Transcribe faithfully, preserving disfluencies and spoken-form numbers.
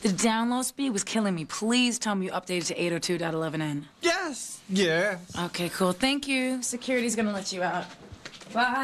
The download speed was killing me. Please tell me you updated to eight oh two dot eleven n. Yes. Yes. Okay, cool. Thank you. Security's gonna let you out. Bye.